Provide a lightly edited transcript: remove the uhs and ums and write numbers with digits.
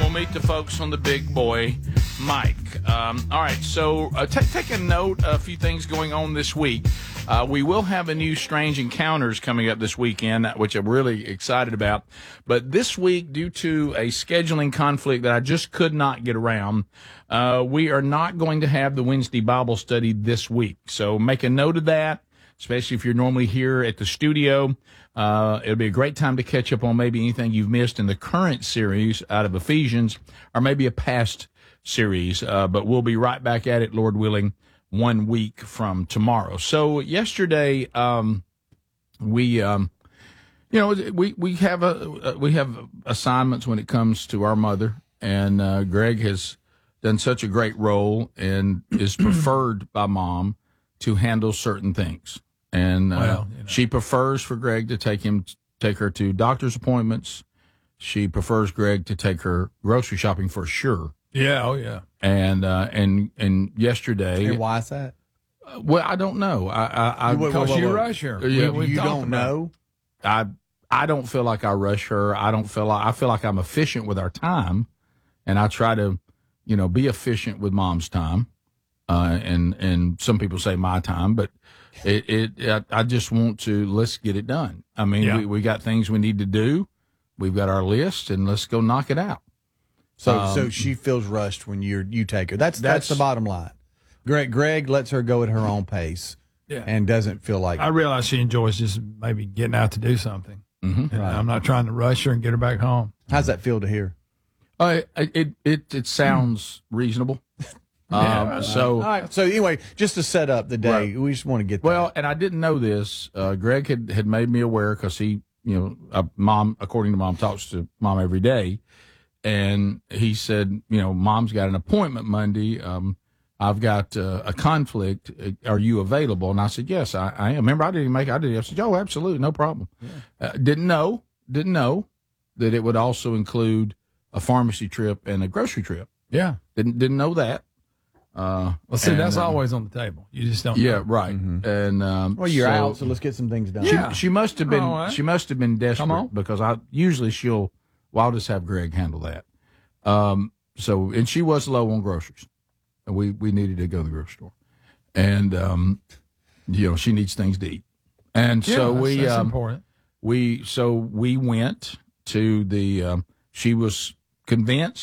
we'll meet the folks on the big boy mic. All right, so take a note of a few things going on this week. We will have a new Strange Encounters coming up this weekend, which I'm really excited about. But this week, due to a scheduling conflict that I just could not get around, we are not going to have the Wednesday Bible study this week. So make a note of that, especially if you're normally here at the studio. It'll be a great time to catch up on maybe anything you've missed in the current series out of Ephesians, or maybe a past series. But we'll be right back at it, Lord willing, 1 week from tomorrow. So yesterday, we have assignments when it comes to our mother, and Greg has done such a great role and is preferred by Mom to handle certain things. And she prefers for Greg to take her to doctor's appointments. She prefers Greg to take her grocery shopping for sure. Yeah, oh yeah. And yesterday. And why is that? Well, I don't know. Because you rush her. Yeah, you don't know. I don't feel like I rush her. I feel like I'm efficient with our time, and I try to, be efficient with Mom's time. And some people say my time, but I just want to, let's get it done. I mean, we got things we need to do. We've got our list, and let's go knock it out. So she feels rushed when you take her. That's the bottom line. Greg lets her go at her own pace, and doesn't feel like. I realize she enjoys just maybe getting out to do something. Mm-hmm. And I'm not trying to rush her and get her back home. How's that feel to hear? It sounds reasonable. All right. So anyway, just to set up the day, we just want to get that. Well, and I didn't know this. Greg had made me aware because he, Mom, according to Mom, talks to Mom every day. And he said, Mom's got an appointment Monday. I've got a conflict. Are you available? And I said, yes, I am. Remember, I didn't I said, oh, absolutely, no problem. Yeah. Didn't know that it would also include a pharmacy trip and a grocery trip. Yeah. Didn't know that. That's always on the table. You just don't know. Yeah, right. Mm-hmm. And you're out, so let's get some things done. She must have been. Right. She must have been desperate because I'll just have Greg handle that. And she was low on groceries. We needed to go to the grocery store, and she needs things to eat, and so that's important. We went to the. She was convinced